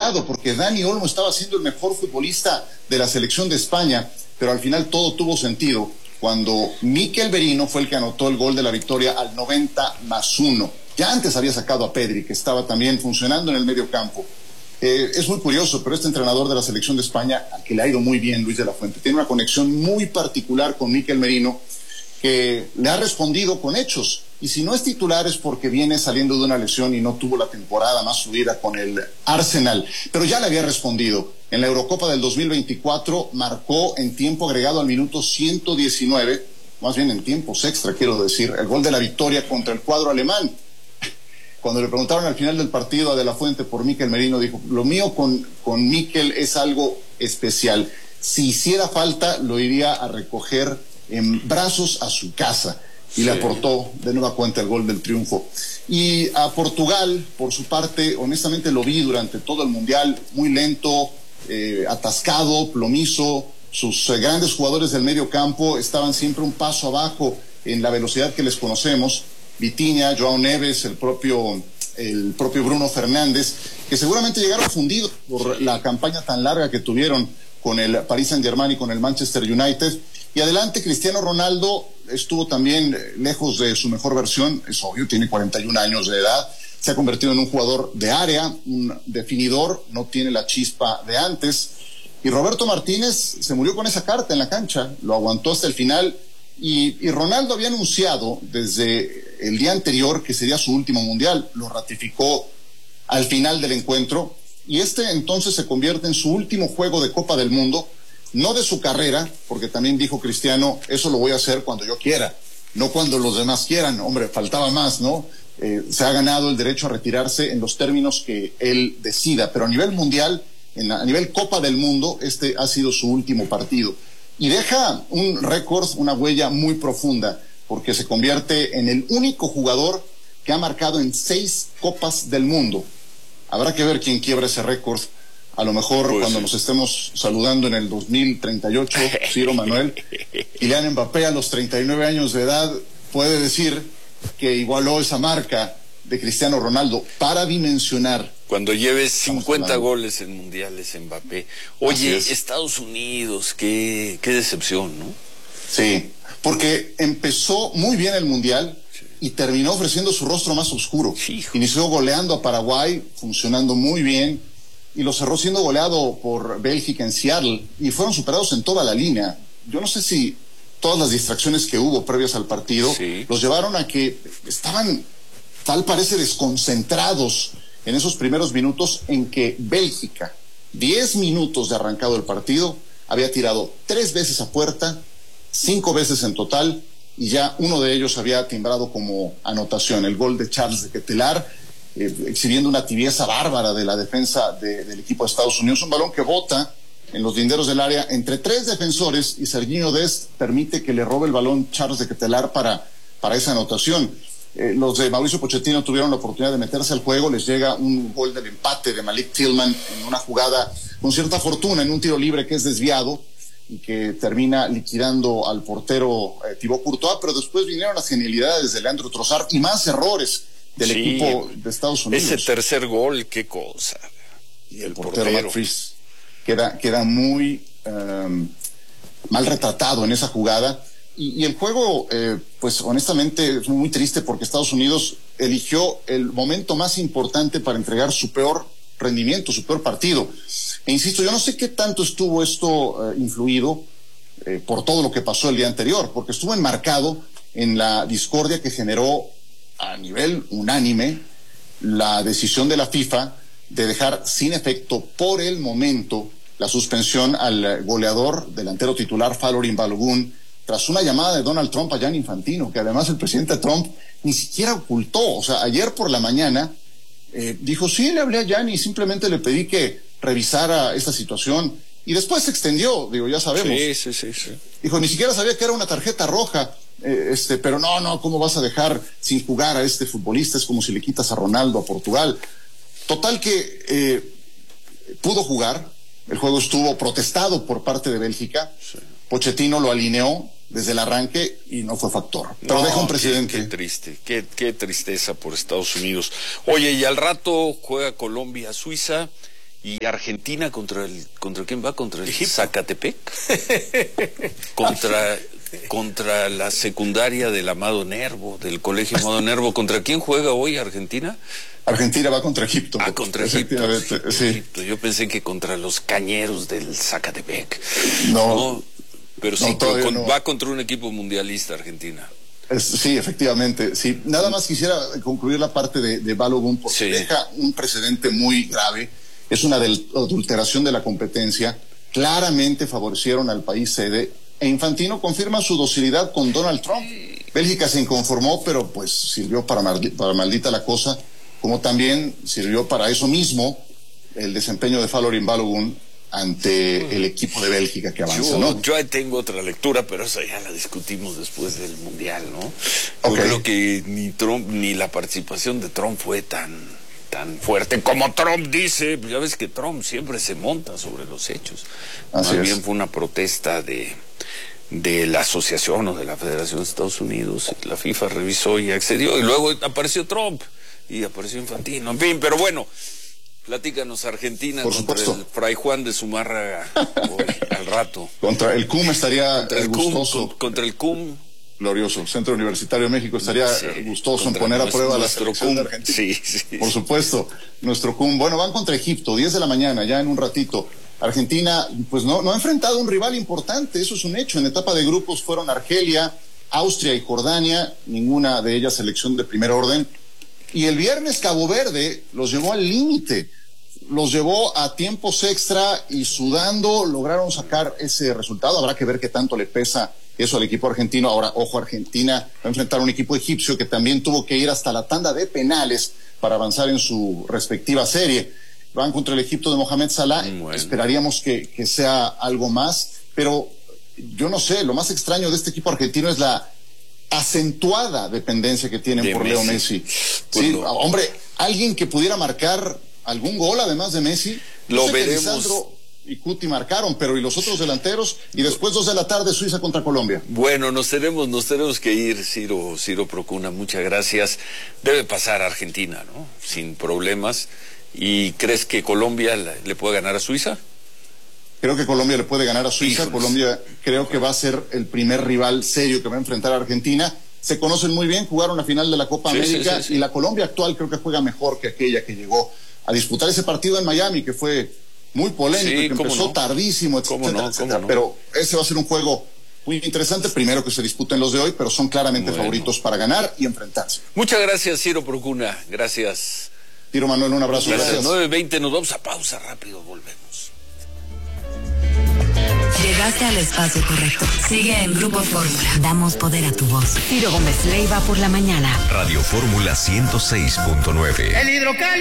desesperado porque Dani Olmo estaba siendo el mejor futbolista de la selección de España, pero al final todo tuvo sentido cuando Mikel Merino fue el que anotó el gol de la victoria al 90+1. Ya antes había sacado a Pedri, que estaba también funcionando en el medio campo. Es muy curioso, pero este entrenador de la selección de España, al que le ha ido muy bien, Luis de la Fuente, tiene una conexión muy particular con Mikel Merino, que le ha respondido con hechos. Y si no es titular es porque viene saliendo de una lesión y no tuvo la temporada más subida con el Arsenal. Pero ya le había respondido. En la Eurocopa del 2024 marcó en tiempo agregado al minuto 119, más bien en tiempos extra, quiero decir, el gol de la victoria contra el cuadro alemán. Cuando le preguntaron al final del partido a De la Fuente por Mikel Merino, dijo, lo mío con Mikel es algo especial. Si hiciera falta, lo iría a recoger en brazos a su casa. Y le aportó de nueva cuenta el gol del triunfo. Y a Portugal, por su parte, honestamente lo vi durante todo el Mundial, muy lento, atascado, plomizo. Sus grandes jugadores del medio campo estaban siempre un paso abajo en la velocidad que les conocemos. Vitinha, João Neves, el propio Bruno Fernández, que seguramente llegaron fundidos por la campaña tan larga que tuvieron con el Paris Saint-Germain y con el Manchester United. Y adelante, Cristiano Ronaldo estuvo también lejos de su mejor versión, es obvio, tiene 41 años de edad, se ha convertido en un jugador de área, un definidor, no tiene la chispa de antes. Y Roberto Martínez se murió con esa carta en la cancha, lo aguantó hasta el final. Y Ronaldo había anunciado desde el día anterior que sería su último mundial, lo ratificó al final del encuentro, y entonces se convierte en su último juego de Copa del Mundo, no de su carrera, porque también dijo Cristiano, eso lo voy a hacer cuando yo quiera, no cuando los demás quieran. Hombre, faltaba más, ¿no? Se ha ganado el derecho a retirarse en los términos que él decida, pero a nivel mundial, a nivel Copa del Mundo, ha sido su último partido. Y deja un récord, una huella muy profunda, porque se convierte en el único jugador que ha marcado en 6 Copas del Mundo. Habrá que ver quién quiebra ese récord. A lo mejor cuando nos estemos saludando en el 2038, Ciro Manuel, Kylian Mbappé a los 39 años de edad puede decir que igualó esa marca de Cristiano Ronaldo para dimensionar. Cuando lleves 50 goles en mundiales, Mbappé. Oye, Estados Unidos, qué decepción, ¿no? Sí, porque empezó muy bien el mundial y terminó ofreciendo su rostro más oscuro. Inició goleando a Paraguay, funcionando muy bien, y lo cerró siendo goleado por Bélgica en Seattle, y fueron superados en toda la línea. Yo no sé si todas las distracciones que hubo previas al partido los llevaron a que estaban, tal parece, desconcentrados en esos primeros minutos en que Bélgica, 10 minutos de arrancado el partido, había tirado 3 veces a puerta, 5 veces en total, y ya uno de ellos había timbrado como anotación, el gol de Charles de Ketelaere, exhibiendo una tibieza bárbara de la defensa del equipo de Estados Unidos. Un balón que bota en los linderos del área entre 3 defensores, y Serginho Dest permite que le robe el balón Charles de Ketelaere para esa anotación. Los de Mauricio Pochettino tuvieron la oportunidad de meterse al juego, les llega un gol del empate de Malik Tillman en una jugada con cierta fortuna, en un tiro libre que es desviado y que termina liquidando al portero Thibaut Courtois, pero después vinieron las genialidades de Leandro Trossard y más errores del equipo de Estados Unidos. Ese tercer gol, qué cosa. Y el portero Matt Fries queda muy mal retratado en esa jugada. Y el juego, pues honestamente es muy triste, porque Estados Unidos eligió el momento más importante para entregar su peor rendimiento, su peor partido. E insisto, yo no sé qué tanto estuvo esto influido por todo lo que pasó el día anterior, porque estuvo enmarcado en la discordia que generó a nivel unánime la decisión de la FIFA de dejar sin efecto por el momento la suspensión al goleador delantero titular Falorin Balogun, tras una llamada de Donald Trump a Gianni Infantino, que además el presidente Trump ni siquiera ocultó. O sea, ayer por la mañana dijo, sí, le hablé a Gianni, simplemente le pedí que revisara esta situación, y después se extendió, ya sabemos. Sí. Dijo, ni siquiera sabía que era una tarjeta roja, pero no, ¿cómo vas a dejar sin jugar a este futbolista? Es como si le quitas a Ronaldo a Portugal. Total que pudo jugar, el juego estuvo protestado por parte de Bélgica, Pochettino lo alineó desde el arranque y no fue factor. Pero deja un presidente. Qué triste, qué tristeza por Estados Unidos. Oye, y al rato juega Colombia-Suiza ¿Y Argentina contra quién va? ¿Contra el Zacatepec? contra la secundaria del Amado Nervo, del Colegio Amado Nervo. ¿Contra quién juega hoy Argentina? Argentina va contra Egipto. Contra Egipto. Sí. Egipto. Yo pensé que contra los cañeros del Zacatepec. No, pero sí, va contra un equipo mundialista Argentina. Sí, efectivamente. Sí. Nada más quisiera concluir la parte de Balogun porque deja un precedente muy grave. Es una adulteración de la competencia. Claramente favorecieron al país sede e Infantino confirma su docilidad con Donald Trump. Bélgica se inconformó, pero pues sirvió para maldita la cosa, como también sirvió para eso mismo el desempeño de Folarin Balogun ante el equipo de Bélgica que avanza, ¿no? Yo tengo otra lectura, pero esa ya la discutimos después del Mundial, ¿no? Yo creo que ni Trump ni la participación de Trump fue tan fuerte como Trump dice. Ya ves que Trump siempre se monta sobre los hechos. Más bien fue una protesta de la asociación o de la Federación de Estados Unidos. La FIFA revisó y accedió, y luego apareció Trump y apareció Infantino, en fin. Pero bueno, platícanos, Argentina contra el Fray Juan de Zumárraga hoy, al rato. Contra el CUM estaría gustoso. Contra el CUM. Glorioso. Centro Universitario de México estaría gustoso en poner a prueba la selección de Argentina. Sí. Por supuesto, nuestro CUM. Bueno, van contra Egipto, 10 de la mañana, ya en un ratito. Argentina, pues no ha enfrentado un rival importante, eso es un hecho. En etapa de grupos fueron Argelia, Austria y Jordania, ninguna de ellas selección de primer orden. Y el viernes Cabo Verde los llevó al límite, los llevó a tiempos extra y sudando lograron sacar ese resultado. Habrá que ver qué tanto le pesa eso al equipo argentino. Ahora, ojo, Argentina va a enfrentar a un equipo egipcio que también tuvo que ir hasta la tanda de penales para avanzar en su respectiva serie. Van contra el Egipto de Mohamed Salah. Bueno. Esperaríamos que sea algo más, pero yo no sé, lo más extraño de este equipo argentino es la acentuada dependencia que tienen por Leo Messi. Sí, hombre, alguien que pudiera marcar algún gol además de Messi. Lo veremos. Lisandro y Cuti marcaron, pero ¿y los otros delanteros? Y después 2 de la tarde Suiza contra Colombia. Bueno, nos tenemos que ir, Ciro Procuna, muchas gracias. Debe pasar a Argentina, ¿no? Sin problemas. ¿Y crees que Colombia le puede ganar a Suiza? Creo que Colombia le puede ganar a Suiza. Híjoles. Colombia creo que va a ser el primer rival serio que va a enfrentar a Argentina. Se conocen muy bien, jugaron la final de la Copa América y la Colombia actual creo que juega mejor que aquella que llegó a disputar ese partido en Miami, que fue muy polémico, que empezó tardísimo, etcétera. Pero ese va a ser un juego muy interesante. Primero que se disputen los de hoy, pero son claramente favoritos para ganar y enfrentarse. Muchas gracias, Ciro Procuna. Gracias. Ciro Manuel, un abrazo. Gracias. 9:20, nos vamos a pausa rápido, volvemos. Llegaste al espacio correcto. Sigue en Grupo Fórmula. Damos poder a tu voz. Ciro Gómez Leiva por la mañana. Radio Fórmula 106.9. El hidrocálido.